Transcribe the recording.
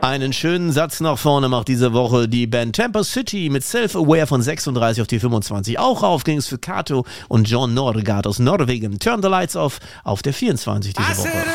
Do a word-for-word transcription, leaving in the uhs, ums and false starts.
Einen schönen Satz nach vorne macht diese Woche die Band Tampa City mit Self-Aware von sechsunddreißig auf die fünfundzwanzig. Auch rauf ging es für Kato und John Nordegaard aus Norwegen. Turn the Lights Off auf der vierundzwanzig diese Woche.